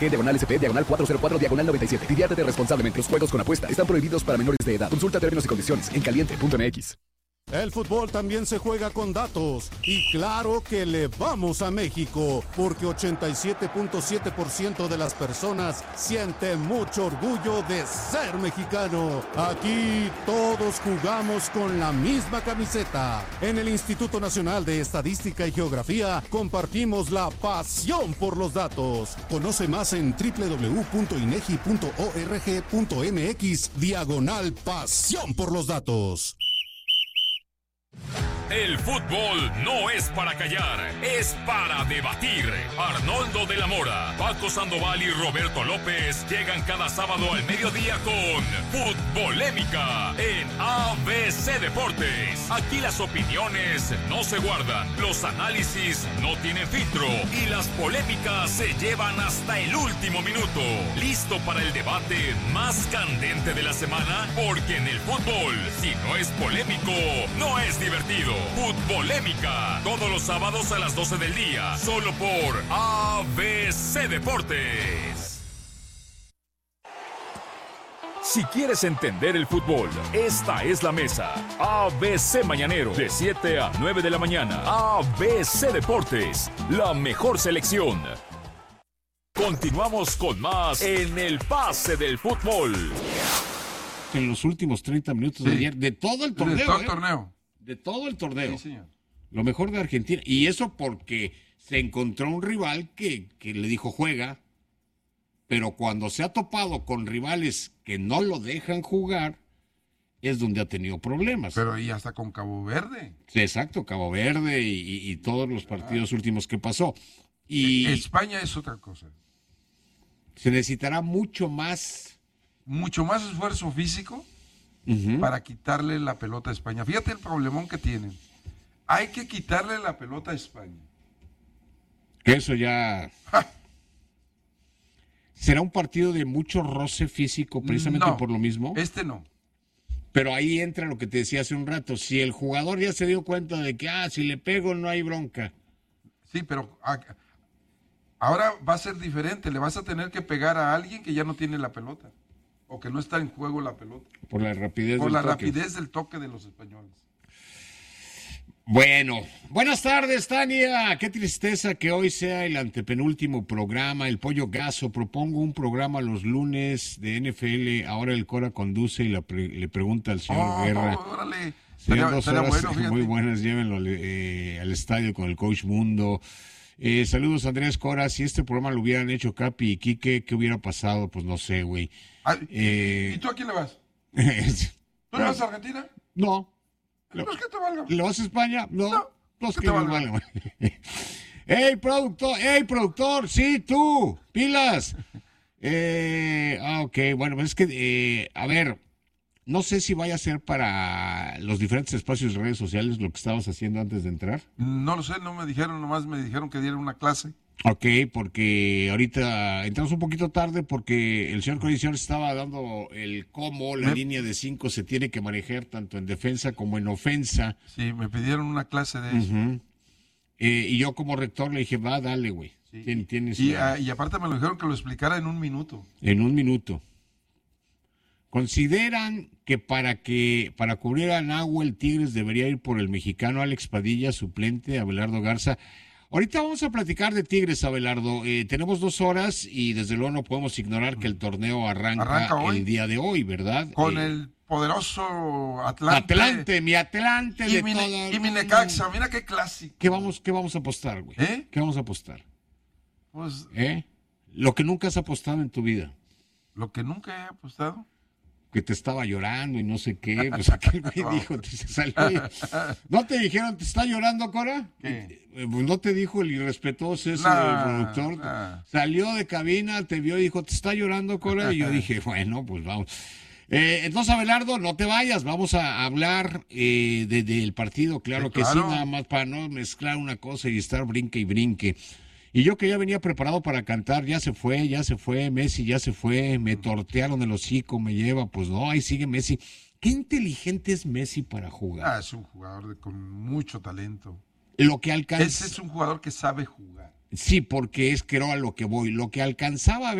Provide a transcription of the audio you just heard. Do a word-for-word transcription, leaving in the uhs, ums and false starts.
Diagonal S P, diagonal cuatrocientos cuatro, diagonal noventa y siete. Diviértete responsablemente. Los juegos con apuesta están prohibidos para menores de edad. Consulta términos y condiciones en caliente punto m x. El fútbol también se juega con datos y claro que le vamos a México porque ochenta y siete punto siete por ciento de las personas sienten mucho orgullo de ser mexicano. Aquí todos jugamos con la misma camiseta. En el Instituto Nacional de Estadística y Geografía compartimos la pasión por los datos. Conoce más en doble u doble u doble u punto inegi punto org punto m x diagonal pasión por los datos. El fútbol no es para callar, es para debatir. Arnoldo de la Mora, Paco Sandoval y Roberto López llegan cada sábado al mediodía con Futbolémica en A B C Deportes. Aquí las opiniones no se guardan, los análisis no tienen filtro y las polémicas se llevan hasta el último minuto. Listo para el debate más candente de la semana, porque en el fútbol, si no es polémico, no es divertido. Futbolémica, todos los sábados a las doce del día, solo por A B C Deportes. Si quieres entender el fútbol, esta es la mesa. A B C Mañanero, de siete a nueve de la mañana. A B C Deportes, la mejor selección. Continuamos con más en el pase del fútbol. En los últimos treinta minutos Sí. de ayer, de todo el torneo. De todo el ¿eh? torneo. De todo el torneo. Sí, señor. Lo mejor de Argentina. Y eso porque se encontró un rival que, que le dijo juega, pero cuando se ha topado con rivales que no lo dejan jugar, es donde ha tenido problemas. Pero y hasta con Cabo Verde. Sí, exacto, Cabo Verde y, y- y todos los partidos últimos que pasó. Y España es otra cosa. se necesitará mucho más. Mucho más esfuerzo físico Ujú. para quitarle la pelota a España. Fíjate el problemón que tienen. Hay que quitarle la pelota a España. Que eso ya... ¡Ja! ¿Será un partido de mucho roce físico precisamente No, por lo mismo? Este no. Pero ahí entra lo que te decía hace un rato. Si el jugador ya se dio cuenta de que, ah, si le pego no hay bronca. Sí, pero a- ahora va a ser diferente. Le vas a tener que pegar a alguien que ya no tiene la pelota. O que no está en juego la pelota. Por la rapidez Por del la toque. rapidez del toque de los españoles. Bueno, buenas tardes, Tania. Qué tristeza que hoy sea el antepenúltimo programa. El Pollo Gaso. Propongo un programa los lunes de N F L. Ahora el Cora conduce y la pre- le pregunta al señor Oh, Guerra. órale. Serían Estaría- dos estaría horas bueno, fíjate. muy buenas. Llévenlo al, eh, al estadio con el Coach Mundo. Eh, saludos, Andrés Cora. Si este programa lo hubieran hecho Capi y Quique, ¿qué hubiera pasado? Pues no sé, güey. Ah, Eh, ¿Y tú a quién le vas? ¿Tú le vas a Argentina? No. Pues que te valga. ¿Le vas a España? No. No, Pues que que te nos valga. valga. ¡Ey, productor! ¡Ey, productor! ¡Sí, tú! ¡Pilas! Eh, ah, ok. Bueno, pues es que, eh, a ver, no sé si vaya a ser para los diferentes espacios de redes sociales lo que estabas haciendo antes de entrar. No lo sé, no me dijeron, nomás me dijeron que diera una clase. Ok, porque ahorita entramos un poquito tarde porque el señor Condición estaba dando el cómo la Me- línea de cinco se tiene que manejar tanto en defensa como en ofensa. Sí, me pidieron una clase de eso. Ujú. Eh, y yo como rector le dije, va, dale, güey. Sí. Tien- Tienes Y, la- ah, y aparte me lo dijeron que lo explicara en un minuto. en un minuto. Consideran que para que para cubrir a Nahuel Tigres debería ir por el mexicano Alex Padilla, suplente, Abelardo Garza. Ahorita vamos a platicar de Tigres, Abelardo. Eh, tenemos dos horas y desde luego no podemos ignorar que el torneo arranca, Arranca hoy. el día de hoy, ¿verdad? Con Eh, el poderoso Atlante. Atlante, mi Atlante Y de mi, todo. y mi Necaxa, mira qué clásico. ¿Qué vamos, qué vamos a apostar, güey? ¿Eh? ¿Qué vamos a apostar? Pues ¿Eh? Lo que nunca has apostado en tu vida. lo que nunca he apostado. Que te estaba llorando y no sé qué, pues aquel güey dijo, te se salió. ¿No te dijeron, te está llorando, Cora? ¿Qué? Eh, Pues no te dijo el irrespetuoso ese Nah, productor. nah. Salió de cabina, te vio y dijo, ¿te está llorando, Cora? Y yo dije, bueno, pues vamos. Eh, entonces, Abelardo, no te vayas, vamos a hablar eh, de- del partido, claro Sí, que sí, claro. nada más para no mezclar una cosa y estar brinque y brinque. Y yo que ya venía preparado para cantar, ya se fue, ya se fue, Messi ya se fue, me tortearon el hocico, me lleva, pues no, ahí sigue Messi. Qué inteligente es Messi para jugar. Ah, es un jugador de- con mucho talento. Lo que alcanza. Ese es un jugador que sabe jugar. Sí, porque es creo a lo que voy. Lo que alcanzaba a